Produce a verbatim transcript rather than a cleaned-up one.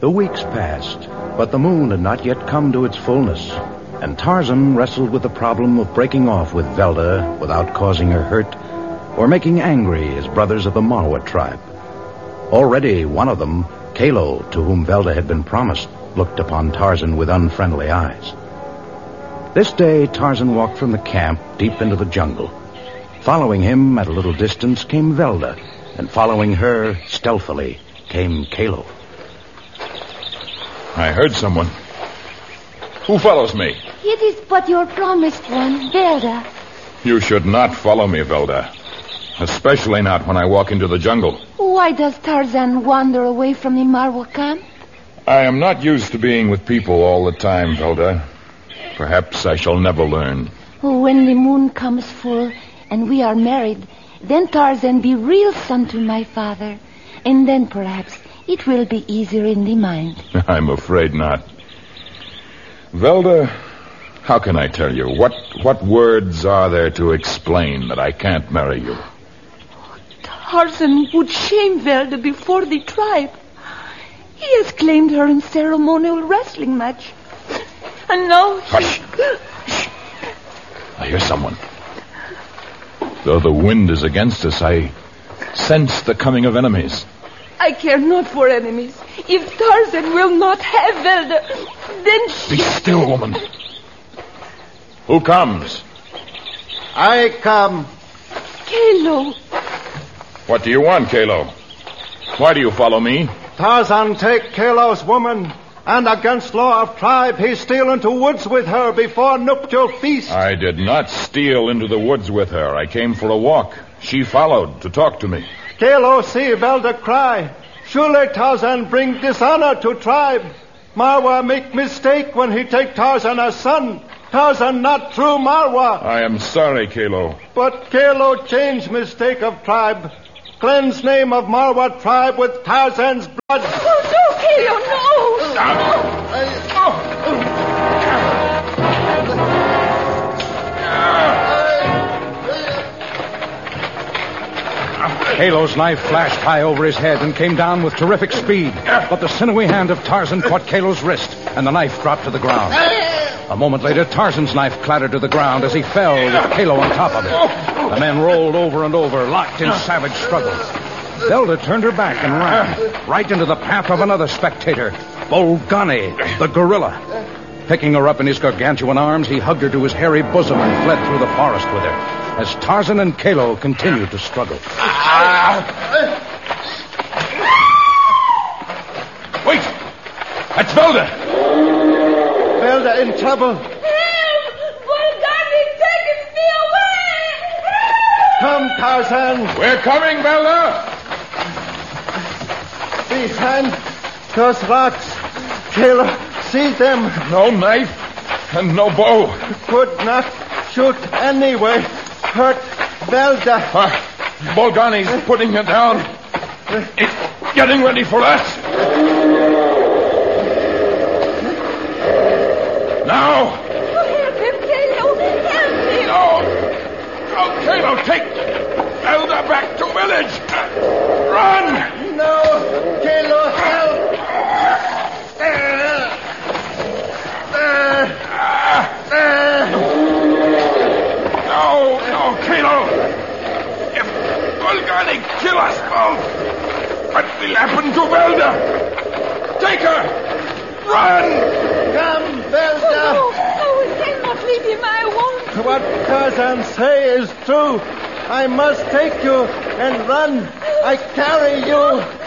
The weeks passed, but the moon had not yet come to its fullness, and Tarzan wrestled with the problem of breaking off with Velda without causing her hurt or making angry his brothers of the Marwa tribe. Already one of them, Kalo, to whom Velda had been promised, looked upon Tarzan with unfriendly eyes. This day, Tarzan walked from the camp deep into the jungle. Following him at a little distance came Velda, and following her stealthily came Kalo. I heard someone. Who follows me? It is but your promised one, Velda. You should not follow me, Velda. Especially not when I walk into the jungle. Why does Tarzan wander away from the Marwa camp? I am not used to being with people all the time, Velda. Perhaps I shall never learn. When the moon comes full and we are married, then Tarzan be real son to my father. And then perhaps it will be easier in the mind. I'm afraid not. Velda, how can I tell you? What what words are there to explain that I can't marry you? Tarzan would shame Velda before the tribe. He has claimed her in ceremonial wrestling match. And now... Hush! Shh. I hear someone. Though the wind is against us, I sense the coming of enemies. I care not for enemies. If Tarzan will not have Velda, then she... Be still, woman. Who comes? I come. Kalo. What do you want, Kalo? Why do you follow me? Tarzan take Kalo's woman, and against law of tribe, he steal into woods with her before nuptial feast. I did not steal into the woods with her. I came for a walk. She followed to talk to me. Kalo see Velda cry. Surely Tarzan bring dishonor to tribe. Marwa make mistake when he take Tarzan as son. Tarzan not true Marwa. I am sorry, Kalo. But Kalo change mistake of tribe. Cleanse name of Marwa tribe with Tarzan's blood. Oh, no, Kalo, no! Kalo's knife flashed high over his head and came down with terrific speed, but the sinewy hand of Tarzan caught Kalo's wrist, and the knife dropped to the ground. A moment later, Tarzan's knife clattered to the ground as he fell with Kalo on top of it. The men rolled over and over, locked in savage struggle. Velda turned her back and ran, right into the path of another spectator, Bolgani, the gorilla. Picking her up in his gargantuan arms, he hugged her to his hairy bosom and fled through the forest with her, as Tarzan and Kalo continued to struggle. Wait! That's Velda! Velda in trouble. Help! Bolgani taketh me away! Help! Come, Tarzan. We're coming, Velda! Behind those rocks. Kalo, see them. No knife and no bow. Could not shoot anyway. Hurt Velda. Uh, Bolgani's putting her down. It's getting ready for us. Now! Help him, Kalo! Help him! No! No, Kalo, take Velda back to village! Run! No! Kalo, help! No, no, Kalo! If Bolgani kill us both, what will happen to Velda? Take her! Run! Come, Velda! Oh, no, we cannot leave him. I won't. What Tarzan say is true. I must take you and run. I carry you.